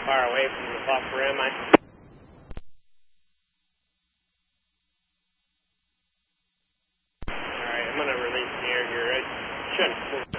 far away from the buffer, am I? Alright, I'm going to release the air here. It shouldn't